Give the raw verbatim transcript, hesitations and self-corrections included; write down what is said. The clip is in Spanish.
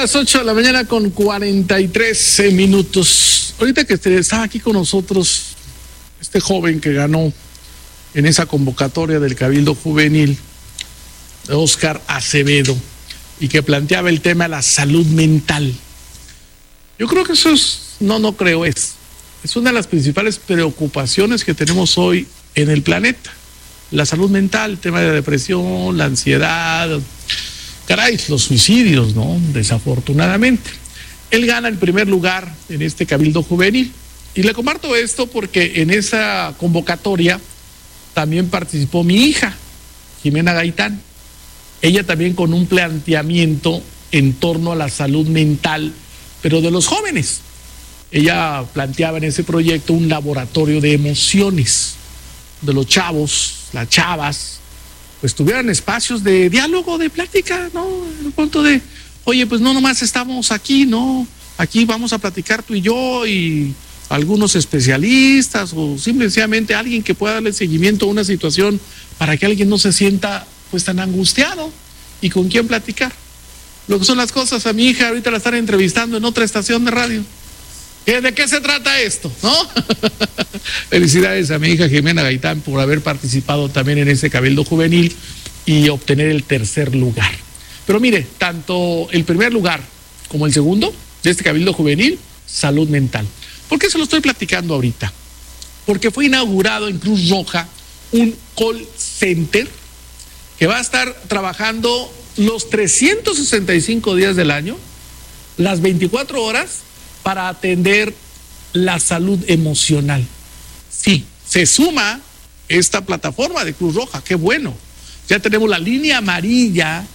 las ocho de la mañana con cuarenta y tres minutos. Ahorita que está aquí con nosotros este joven que ganó en esa convocatoria del Cabildo Juvenil, Óscar Acevedo, y que planteaba el tema de la salud mental. Yo creo que eso es, no, no creo, es, es una de las principales preocupaciones que tenemos hoy en el planeta. La salud mental, el tema de la depresión, la ansiedad, caray, los suicidios, ¿no? Desafortunadamente. Él gana el primer lugar en este Cabildo Juvenil. Y le comparto esto porque en esa convocatoria también participó mi hija, Jimena Gaitán. Ella también con un planteamiento en torno a la salud mental, pero de los jóvenes. Ella planteaba en ese proyecto un laboratorio de emociones, de los chavos, las chavas, pues tuvieran espacios de diálogo, de plática, ¿no? En el punto de, oye, pues no nomás estamos aquí, ¿no? Aquí vamos a platicar tú y yo y algunos especialistas o simplemente alguien que pueda darle seguimiento a una situación para que alguien no se sienta pues tan angustiado y con quién platicar. Lo que son las cosas, a mi hija ahorita la están entrevistando en otra estación de radio. ¿De qué se trata esto? ¿No? Felicidades a mi hija Jimena Gaitán por haber participado también en ese Cabildo Juvenil y obtener el tercer lugar. Pero mire, tanto el primer lugar como el segundo de este Cabildo Juvenil, salud mental. ¿Por qué se lo estoy platicando ahorita? Porque fue inaugurado en Cruz Roja un call center que va a estar trabajando los trescientos sesenta y cinco días del año, las veinticuatro horas, para atender la salud emocional. Sí, se suma esta plataforma de Cruz Roja, qué bueno. Ya tenemos la línea amarilla